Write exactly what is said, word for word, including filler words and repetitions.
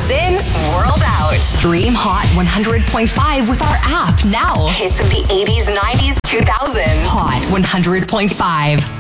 in, world out. Stream Hot one hundred point five with our app now. Hits of the eighties, nineties, two thousands. Hot one hundred point five.